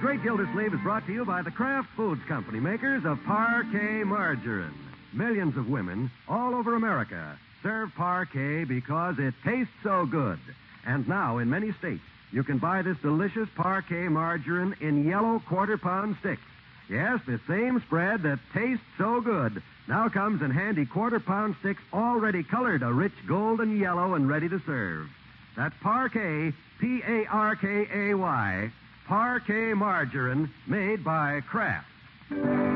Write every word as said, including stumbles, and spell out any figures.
Great Gildersleeve is brought to you by the Kraft Foods Company, makers of Parquet Margarine. Millions of women all over America serve Parquet because it tastes so good. And now, in many states, you can buy this delicious Parquet Margarine in yellow quarter-pound sticks. Yes, the same spread that tastes so good now comes in handy quarter-pound sticks already colored a rich golden yellow and ready to serve. That's Parquet, P A R K A Y, Parquet Margarine, made by Kraft.